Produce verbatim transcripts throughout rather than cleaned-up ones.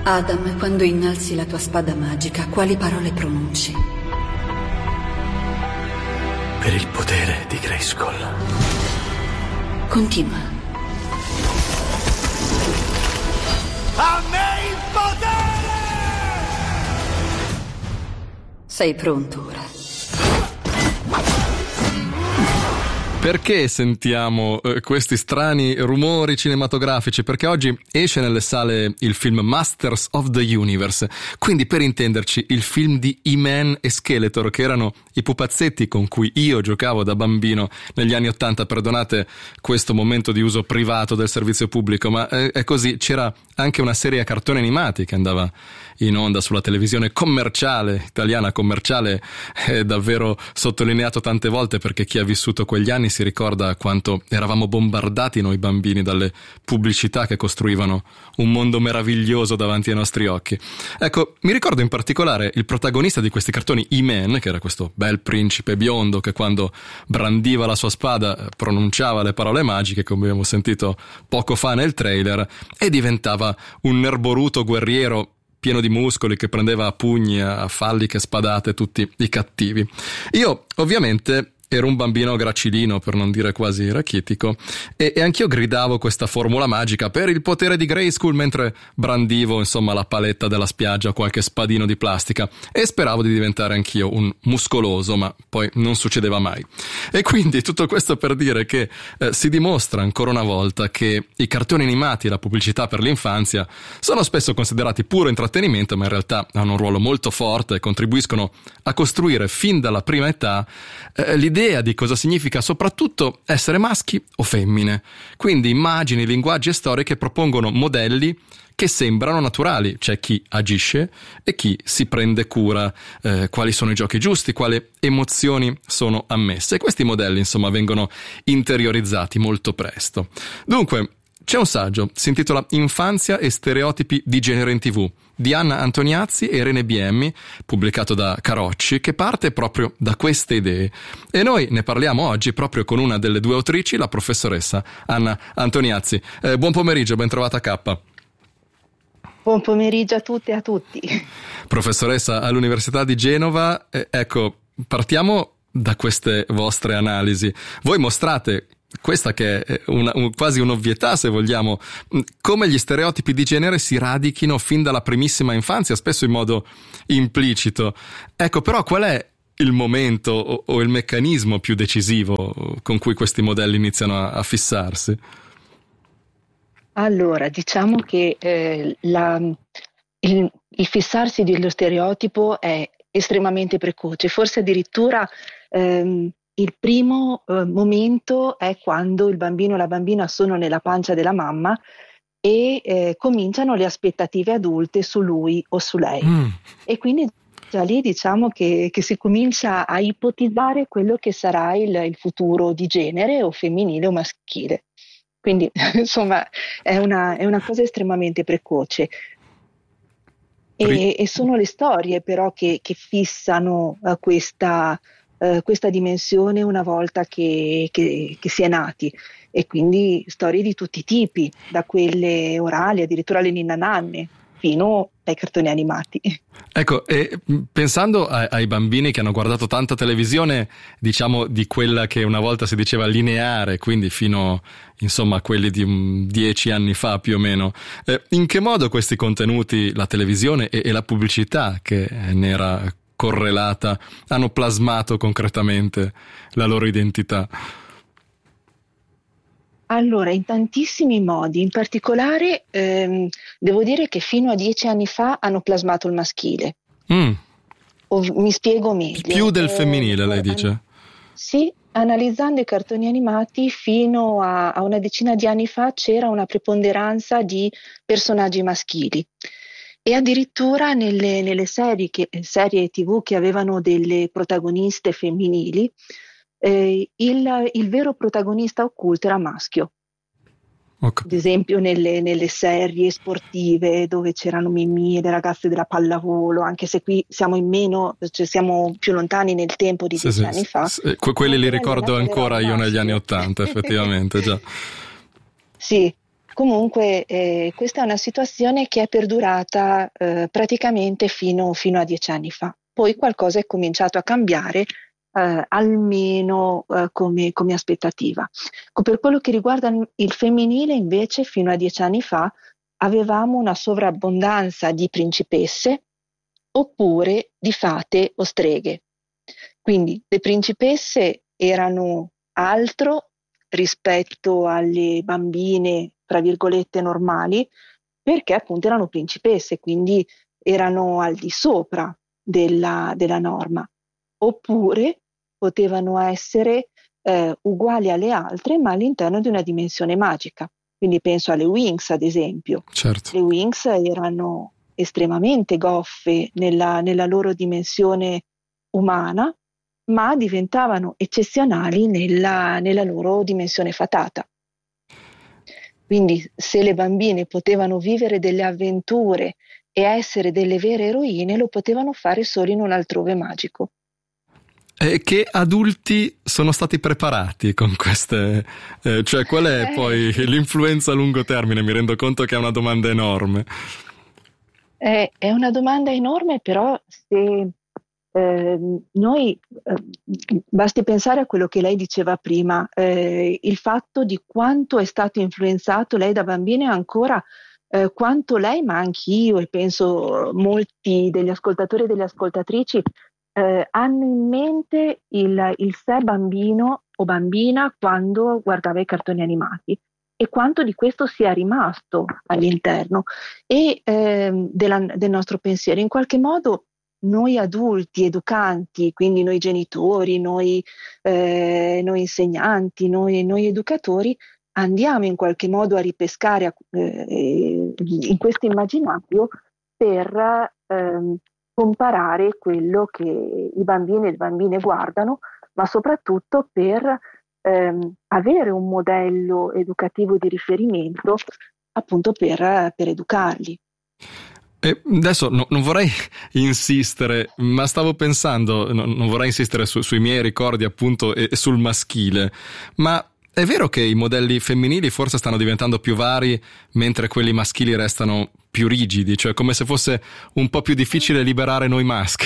Adam, quando innalzi la tua spada magica, quali parole pronunci? Per il potere di Grayskull. Continua. A me il potere! Sei pronto ora? Perché sentiamo eh, questi strani rumori cinematografici? Perché oggi esce nelle sale il film Masters of the Universe, quindi per intenderci il film di He-Man e Skeletor, che erano i pupazzetti con cui io giocavo da bambino negli anni ottanta. Perdonate questo momento di uso privato del servizio pubblico, ma eh, è così. C'era anche una serie a cartoni animati che andava in onda sulla televisione commerciale, italiana commerciale, è davvero sottolineato tante volte, perché chi ha vissuto quegli anni si ricorda quanto eravamo bombardati noi bambini dalle pubblicità che costruivano un mondo meraviglioso davanti ai nostri occhi. Ecco, mi ricordo in particolare il protagonista di questi cartoni, He-Man, che era questo bel principe biondo che quando brandiva la sua spada pronunciava le parole magiche, come abbiamo sentito poco fa nel trailer, e diventava un nerboruto guerriero pieno di muscoli che prendeva a pugni, a falliche, spadate tutti i cattivi. Io ovviamente ero un bambino gracilino, per non dire quasi rachitico, e, e anch'io gridavo questa formula magica per il potere di Grayskull mentre brandivo, insomma, la paletta della spiaggia, qualche spadino di plastica, e speravo di diventare anch'io un muscoloso, ma poi non succedeva mai. E quindi tutto questo per dire che eh, si dimostra ancora una volta che i cartoni animati e la pubblicità per l'infanzia sono spesso considerati puro intrattenimento, ma in realtà hanno un ruolo molto forte e contribuiscono a costruire fin dalla prima età eh, l'idea di cosa significa soprattutto essere maschi o femmine. Quindi immagini, linguaggi e storie che propongono modelli che sembrano naturali. C'è chi agisce e chi si prende cura, eh, quali sono i giochi giusti, quali emozioni sono ammesse. E questi modelli, insomma, vengono interiorizzati molto presto. Dunque, c'è un saggio, si intitola Infanzia e stereotipi di genere in tivù, di Anna Antoniazzi e Irene Biemmi, pubblicato da Carocci, che parte proprio da queste idee. E noi ne parliamo oggi proprio con una delle due autrici, la professoressa Anna Antoniazzi. Eh, buon pomeriggio, ben trovata K. Buon pomeriggio a tutte e a tutti. Professoressa all'Università di Genova, eh, ecco, partiamo da queste vostre analisi. Voi mostrate questa che è una, un, quasi un'ovvietà, se vogliamo, come gli stereotipi di genere si radichino fin dalla primissima infanzia, spesso in modo implicito. Ecco, però qual è il momento o, o il meccanismo più decisivo con cui questi modelli iniziano a, a fissarsi? Allora, diciamo che eh, la, il, il fissarsi dello stereotipo è estremamente precoce, forse addirittura ehm, il primo eh, momento è quando il bambino o la bambina sono nella pancia della mamma e eh, cominciano le aspettative adulte su lui o su lei. Mm. E quindi già lì diciamo che, che si comincia a ipotizzare quello che sarà il, il futuro di genere o femminile o maschile. Quindi insomma è una, è una cosa estremamente precoce. E, e sono le storie però che, che fissano uh, questa... Uh, questa dimensione una volta che, che, che si è nati, e quindi storie di tutti i tipi, da quelle orali addirittura le ninna nanne fino ai cartoni animati. Ecco, e pensando ai, ai bambini che hanno guardato tanta televisione, diciamo di quella che una volta si diceva lineare, quindi fino insomma a quelli di um, dieci anni fa più o meno, eh, in che modo questi contenuti, la televisione e, e la pubblicità che ne era correlata, hanno plasmato concretamente la loro identità? Allora, in tantissimi modi, in particolare ehm, devo dire che fino a dieci anni fa hanno plasmato il maschile. Mm. O, mi spiego meglio. Più del femminile, eh, lei dice? An- sì, analizzando i cartoni animati fino a, a una decina di anni fa c'era una preponderanza di personaggi maschili. E addirittura nelle, nelle serie, che, serie tivù che avevano delle protagoniste femminili, eh, il, il vero protagonista occulto era maschio. Okay. Ad esempio nelle, nelle serie sportive dove c'erano Mimì e le ragazze della pallavolo, anche se qui siamo in meno, cioè siamo più lontani nel tempo di dieci sì, anni sì, fa. Sì, que- quelli li ricordo ancora io negli anni Ottanta, effettivamente, già. Sì. comunque eh, questa è una situazione che è perdurata eh, praticamente fino, fino a dieci anni fa. Poi qualcosa è cominciato a cambiare, eh, almeno eh, come, come aspettativa. Per quello che riguarda il femminile, invece, fino a dieci anni fa avevamo una sovrabbondanza di principesse oppure di fate o streghe. Quindi le principesse erano altro rispetto alle bambine, tra virgolette, normali, perché appunto erano principesse, quindi erano al di sopra della, della norma. Oppure potevano essere eh, uguali alle altre, ma all'interno di una dimensione magica. Quindi penso alle Winx, ad esempio. Certo. Le Winx erano estremamente goffe nella, nella loro dimensione umana, ma diventavano eccezionali nella, nella loro dimensione fatata. Quindi se le bambine potevano vivere delle avventure e essere delle vere eroine, lo potevano fare solo in un altrove magico. E che adulti sono stati preparati con queste, eh, cioè qual è eh. poi l'influenza a lungo termine? Mi rendo conto che è una domanda enorme. È, è una domanda enorme, però se eh, noi eh, basti pensare a quello che lei diceva prima, eh, il fatto di quanto è stato influenzato lei da bambina e ancora eh, quanto lei, ma anch'io e penso molti degli ascoltatori e delle ascoltatrici eh, hanno in mente il, il sé bambino o bambina quando guardava i cartoni animati e quanto di questo sia rimasto all'interno e eh, della, del nostro pensiero. In qualche modo noi adulti, educanti, quindi noi genitori, noi, eh, noi insegnanti, noi, noi educatori, andiamo in qualche modo a ripescare eh, in questo immaginario per eh, comparare quello che i bambini e le bambine guardano, ma soprattutto per ehm, avere un modello educativo di riferimento appunto per, per educarli. E adesso no, non vorrei insistere, ma stavo pensando, no, non vorrei insistere su, sui miei ricordi appunto e, e sul maschile, ma è vero che i modelli femminili forse stanno diventando più vari mentre quelli maschili restano più rigidi, cioè come se fosse un po' più difficile liberare noi maschi?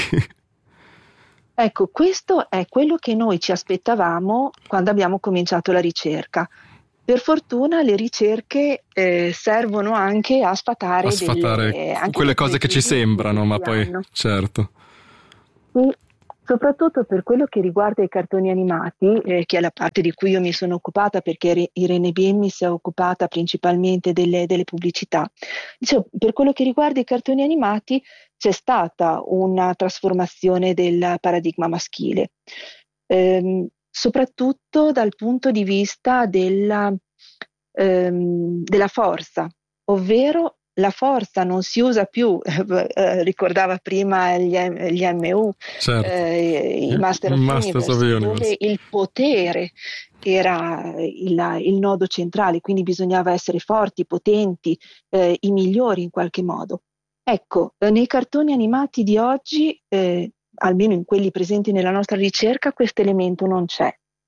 Ecco, questo è quello che noi ci aspettavamo quando abbiamo cominciato la ricerca. Per fortuna le ricerche eh, servono anche a sfatare, a sfatare delle, anche quelle cose che ci sembrano, ma poi hanno. certo. E soprattutto per quello che riguarda i cartoni animati, eh, che è la parte di cui io mi sono occupata perché Irene Biemmi si è occupata principalmente delle, delle pubblicità. Dicevo, per quello che riguarda i cartoni animati c'è stata una trasformazione del paradigma maschile. Ehm, soprattutto dal punto di vista della, ehm, della forza, ovvero la forza non si usa più, eh, ricordava prima gli, gli M U, certo. eh, i Master of Masters Universe, of Universe, dove il potere era il, il nodo centrale, quindi bisognava essere forti, potenti, eh, i migliori in qualche modo. Ecco, eh, nei cartoni animati di oggi, eh, almeno in quelli presenti nella nostra ricerca, questo elemento non c'è,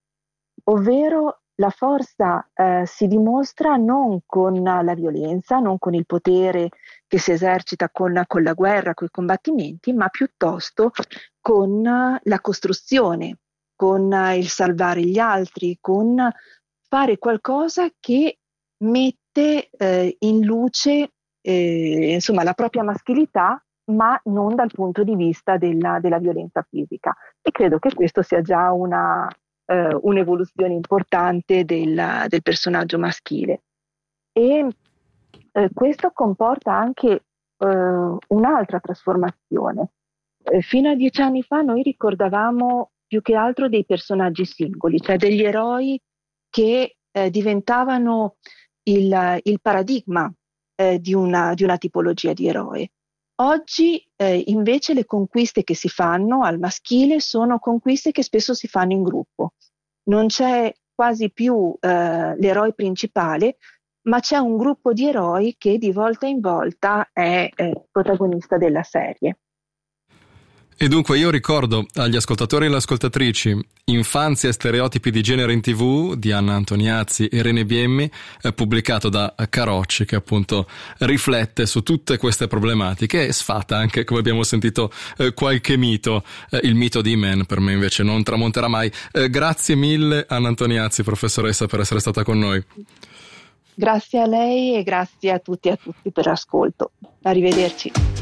ovvero la forza eh, si dimostra non con la violenza, non con il potere che si esercita con, con la guerra, con i combattimenti, ma piuttosto con la costruzione, con il salvare gli altri, con fare qualcosa che mette eh, in luce eh, insomma, la propria maschilità, ma non dal punto di vista della, della violenza fisica. E credo che questo sia già una, eh, un'evoluzione importante del, del personaggio maschile. E eh, questo comporta anche eh, un'altra trasformazione. Eh, fino a dieci anni fa noi ricordavamo più che altro dei personaggi singoli, cioè degli eroi che eh, diventavano il, il paradigma eh, di, una, di una tipologia di eroe. Oggi eh, invece le conquiste che si fanno al maschile sono conquiste che spesso si fanno in gruppo. Non c'è quasi più eh, l'eroe principale, ma c'è un gruppo di eroi che di volta in volta è eh, protagonista della serie. E dunque io ricordo agli ascoltatori e alle ascoltatrici Infanzia e stereotipi di genere in tv di Anna Antoniazzi e Rene Biemmi, eh, pubblicato da Carocci, che appunto riflette su tutte queste problematiche e sfata anche, come abbiamo sentito, eh, qualche mito. Eh, il mito di Iman per me invece non tramonterà mai. Eh, grazie mille Anna Antoniazzi, professoressa, per essere stata con noi. Grazie a lei e grazie a tutti e a tutti per l'ascolto. Arrivederci.